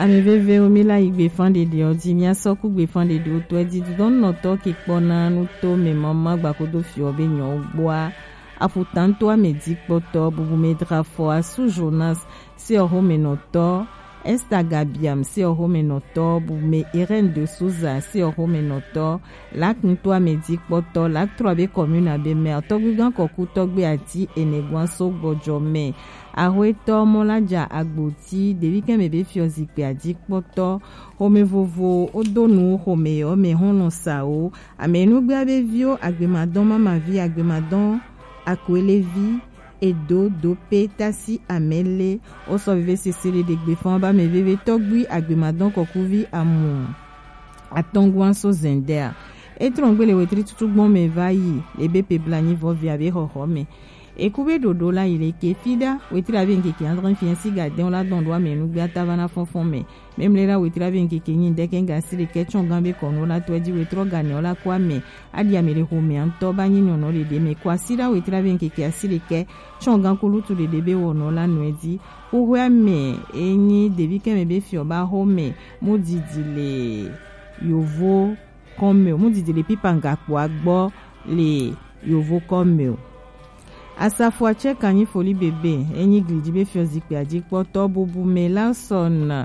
Ame veve omi la igbe fande de odi mia soku gbe fande de oto edi don noto ki pona nu to me mama gbakodo fiobe nyon gboa afutanto amedi poto bubu medra fo asu Jonas si ohome noto Esta Gabiam si ohome noto bume Irene de Souza si ohome noto lak nto amedi poto lak troabe commune abe mer togbigan koku togbe ati enegwan so gbojome Ahueto molaja agboti debi kemebe fiozikpe adikpoto home vovo odonu home yo me hono sao amenugbe abevio agbemadon mamavi agbemadon akwelevi edo dope tasi amele oso vive sesele de gbefan ba me veve togbi agbemadon kokuvi amu atongwan so zender etrongbe le wetri tutugbon me vayi lebepe blani vovi abe hohome Ekube dodo la ileke fida wetira benke ki andran fiansi gaden la dondwa menu gba tavana fonfon me même la wetira benke ki nyin deken gasile ke chongambe kono la twedi wetro gane ola kwa me adi amere home anto banyi nono le de me kwa sira wetira benke ki asile ke chongan kulutu le debe wono la nwedi uhwe me enyi devi kemebe fioba home modidile yovo comme modidile pipanga kwa gbo le yovo comme Asafo check ani foli bebe enyi glidibe fiozikpe adikpoto bubu me Lanson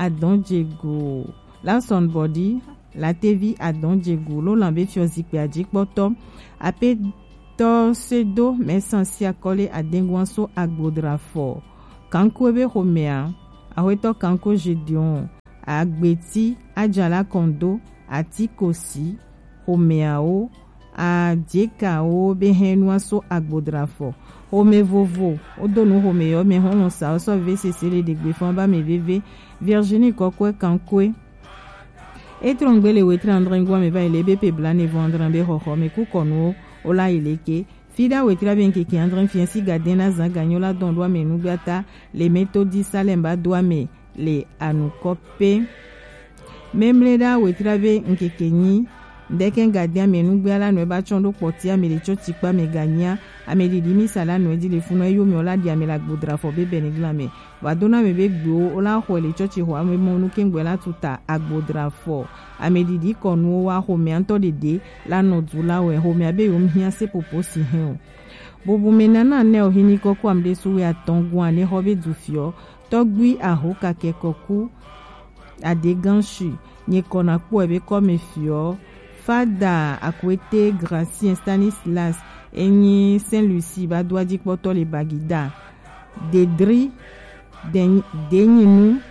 adonjego Lanson body la TV adonjego lo lambe fiozikpe adikpoto ape to sedo mesansi akole adengwanso agbodrafo kanko ebe homea aweto kanko Gedeon agbeti ajala kondo atikosi homeao a djeka o behenwa so agbodrafo home vovo odonu home yo me hono sa so vcc de gbefan ba me veve Virginie kokwe kankwe etrongele wetrandre ngwa me va ile bepe blane vendre be hoho me ku kono ola ileke fida wetra benke ki andren fiansi gadena zanganyola don doa me nugata le metodi salemba doa me le anukope memleda wetra be nkekenyi Deken gadia menugbe ala no eba chondo poti amele choti pa me ganya amele dimi sala no edi le funo yo mi ola di amela gbodra fo be benigla me wadona me be gbo ola ho le choti ho ame monu kengwe la tuta agbodra fo amele di konu wa ho me anto de la no dula we ho me abe yo mhia se poposi hen bobu menana ne ohini koku amde suwe atongu ane hobe dufio togbi ahoka kekoku adeganshi nye kona po ebe comme fio Fada akwete Gracien Stanislas enyi Saint-Lucie badwa dikpoto le bagida Dedri denyinu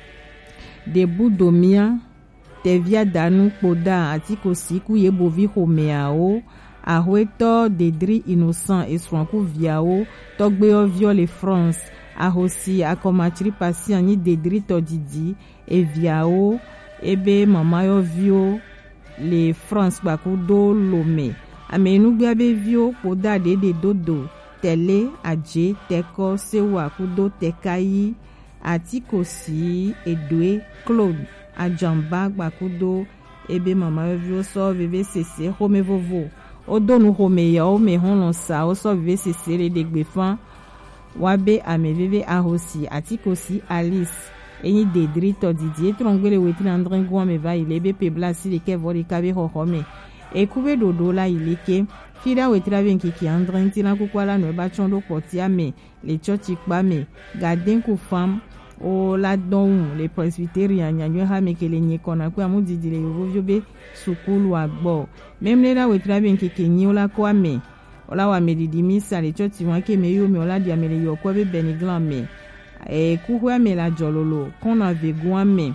debudomia tevia danu poda atiko siku yebovi homeao ahweto Dedri innocent eswanku viao togbe ovio le France ahosi akomatri pasi anyi Dedri todidi eviao ebe mama yo vio le France bakudo lome amenugbe abevio poda de dodo tele aje teko sewa kudo tekayi atikosi edwe Claude ajamba bakudo ebe mama vio so veve sese home vovo odonu home ya o me hono sa o so veve sese le degbefan wabe ameveve ahosi atikosi Alice Eni Dedri to Didier trongele wetri andren gwa me va ilebe pebla si leke vori kabe hohome ekube dodo la ileke fida wetri abenki ki andren tina kukwala no eba chondo potia me le chochi kpa me gaden ku fam o la don le presbyterian nyanyo ha me kele nye kona kwa mudidi le roviobe sukulu agbo memle la wetri abenki ki nyi ola kwa me ola wa me didi misa le chochi wanke me yo me ola dia me le yo kwa be beniglan me kuhwe me la jololo qu'on avait guame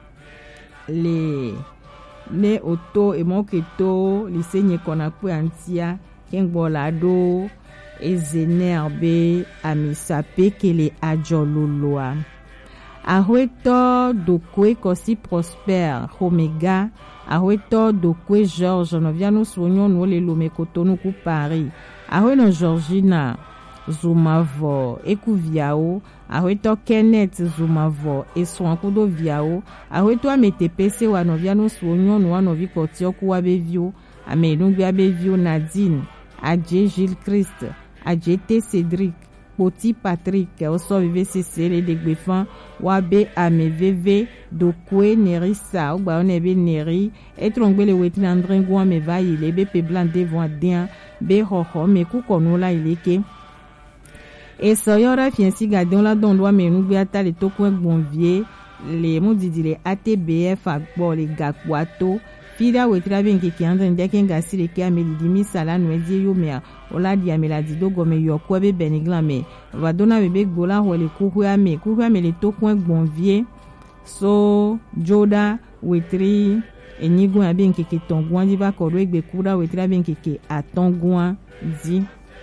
le auto et mon keto li senye kona pu antia kengbola do ezenerbe amisape kele ajololoa ahweto dokwe kosi prosper omega ahweto dokwe George noviano sonyo no le lome kotonu ku Paris ahweno Georgina Zumavo ekuviao ahweto Kenneth Zumavo eswankudo viao ahweto ametepese wa noviano sonyo no wanovi kotio kuwa bevio amenugbe abevio Nadine Adje Gilles Christ Adjete Cédric Poti Patrick oso VVCC le degbefan wabe ame VV dokwe nerisa ogba on ebe neri etrongbe le wetri André Ngouan me va il ebe pe blanc devant dien be hoho me ku kono la ileke et soyora fiensi gade on la don doit me nugbe ata le tokwe gbonvie le mudidi le ATBF agbo le gakwato fida wetri abe nkeke André ndeke ngasi le ke ameli dimi sala nwedi yo me ola di amela dido gome yokwe be benigla me vadona bebe gbola wole kuhu ame le tokwe gbonvie so joda wetri enyigun abe nkeke tongwan di ba kodo egbe kuda wetri abe nkeke atongwan di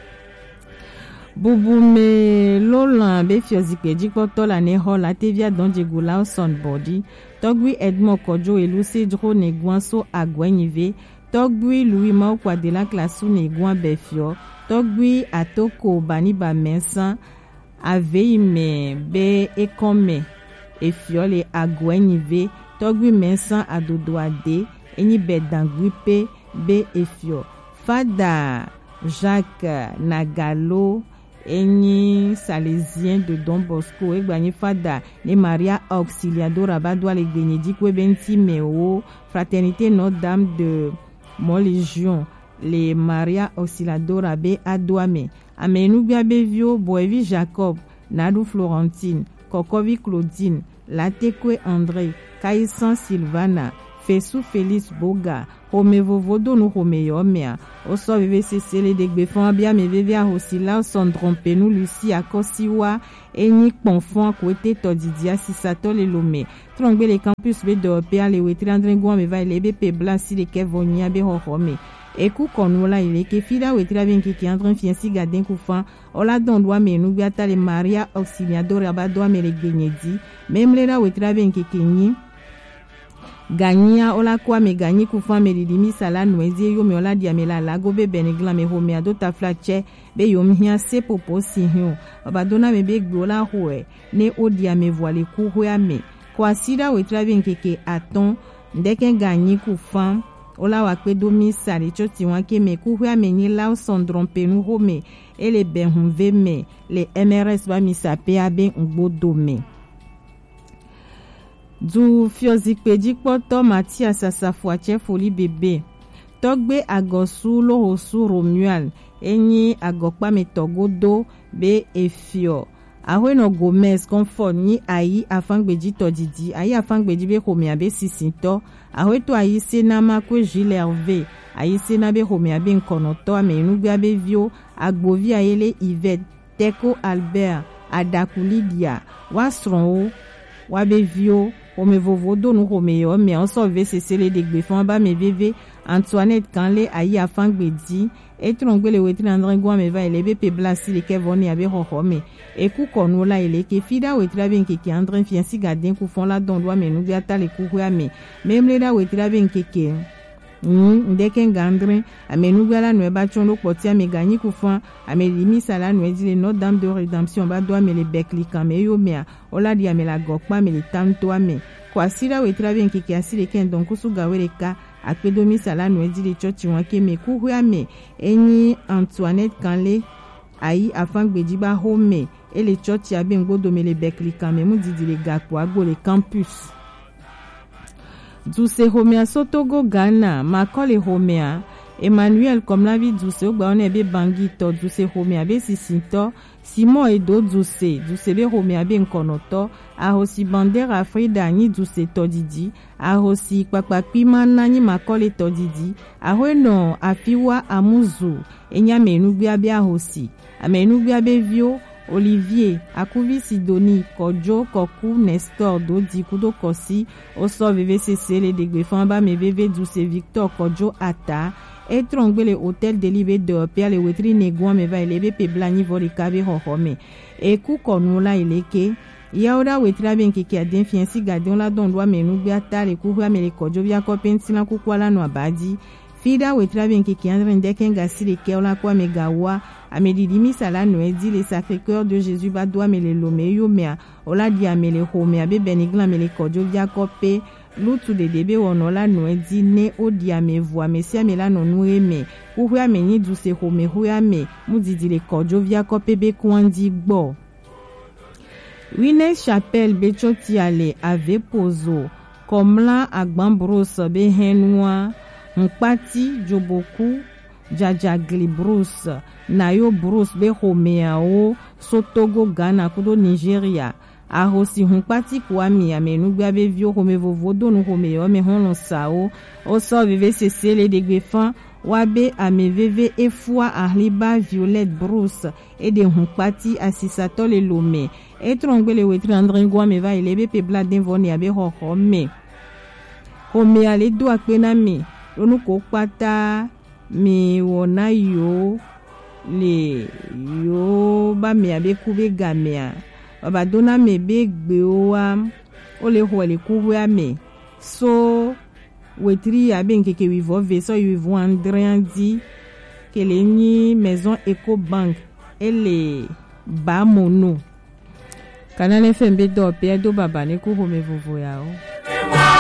bubu me lolan be fiozikpe jikpoto la ne ho la tevia donje gola son body togwi Edmond Kojo elusi dro ne gwanso agwenyive togwi Louis Maukwa de la classe ne gwan befio togwi atoko bani ba mensan aveime be ekome efiole agwenyive togwi mensan adodo ade enyi bedangwi pe be efio fada Jacques Nagalo enyi salésien de Don Bosco egbani fada ne Maria Auxiliadora badwa le gbenedi kwe benti meo fraternité Notre-Dame de Montlégion le Maria Auxiliadora be adwame amenu bia bevio boevi Jacob Nadu Florentine Kokovi Claudine Latekwe André Kaisan Sylvana Fesu Félix Boga Home vovodo no home yomea oso VVCC le degbefan bia me veve a hosila son trompe nou Lucie akosiwa enyi ponfon kwete todidia sisato le lome trongbe le campus be de PA le wetri André Ngouan me va le BP blanc si le kevonia be hohome eku konola ile ke fida wetri abenki ki André fiensi gaden kufan ola don doa me nou biata le Maria Auxiliadora abadwa me le gbenyedi même le da wetri abenki kenyi Gagnia ola kwa me gagni kufan me lidimi sala nwezi yo me ola diamela lago be benigla me home adota flache be yom hia se popo si hion abadona me be gbola hoe ne odia me voile ku hoe me kwa sida we trabe nkeke aton ndeke gagni kufan ola wakpe domi sali choti wanke me ku hoe me ni lao sondron penu home ele ben hunve me le MRS ba mi sape abe ngbodo me du fiozikpe jikpoto Mathias Asafuache foli bebe togbe agosu lohosu Romual enyi agokpa metogodo be efio ahweno Gomez comfort ni ayi afangbeji todidi ayi afangbeji be homia be sisinto ahweto ayi senama kwe Gilles Hervé ayi sena be homia be nkonoto amenugbe be vio agbovi ayele Yvette Teko Albert Adakulidia wasron wabe vio Home vovodo nou home yo me anso VCC le degbefan ba me veve Antoinette Kanle ayi afangbeji etrongbe le wetri André Ngouan me va elebe pe blasi le kevoni abe hohome eku konola ele ke fida wetri abenke ki André fiensi gaden ku fon la don doa me nou biata le ku me même le da wetri abenke ke ndeke ngandre amenu gala no ba chondo poti ame gagni kufan ame limi sala no di le Notre-Dame de Rédemption ba do ame le bekli kame yo mea ola di ame la gokpa me le tanto ame kwa sira we trabe nkeke asile ken donc kusu gawereka akpedomi sala no di le church wanke me ku ame enyi Antoinette Kanle ayi afangbeji ba home et le church abe ngodo me le bekli kame mu di le gakpo agbo le campus Duse homea sotogo Ghana makole homea Emmanuel comme la vie Duse ogba on ebe bangito Duse homea be sisinto Simon Edo Duse be homea be nkonoto ahosi bandera Frida ni Duse todidi ahosi kpakpakpima nani makole todidi ahoeno afiwa amuzu enya menubia be ahosi amenubia be vio Olivier Akuvi Sidoni Kojo Koku Nestor Dodi Kudo Kosi Oso VVCC le degbefan ba me VV Duse Victor Kojo Ata etrongbe le hôtel de Libé de Pia le wetri Negouan me va elebe pe blani voli kabe hohome eku konola ileke yaoda wetri abenke ki aden fiensi gade on la don doa menu bi ata le ku me le Kojo bia ko pentina ku kwala no abadi fida wetri abenke ki André ndeke ngasi le ke ola kwa megawa amedidimi sala no edi le Sacré-Cœur de Jésus ba doa me le lome yo mea ola di ame le home abe benigla me le Kojo bia ko pe lutu de debe wono la no edi ne odi ame vu ame si ame la no nu eme hu ame ni du se home hu ame mudidi le kojo via ko pebe kwandi gbo Wine Chapelle bechoti ale ave pozo komla agban bros be henwa mpati joboku jajagli bros nayo bros be homeao sotogo Ghana kudo Nigeria ahosi mpati kwami amenugba be vio home vovodo no homeo me hono sao oso vive sesele de gbefan wabe ameveve efua ahliba Violette Bruce et de mpati asisato le lome etrongbe le wetri andringwa me va elebe pe bladen voni abe hohome home ale do akpena me lonu ko pata mi wona yo le yo ba me abe kube gamea baba dona me be gbe owa o le ho le kuwe ame so wetri abe nkeke wivo ve so wivo andrian di que les ni maison Ecobank et les bamono Canal FMB do pe do baba ne ko home vovo ya o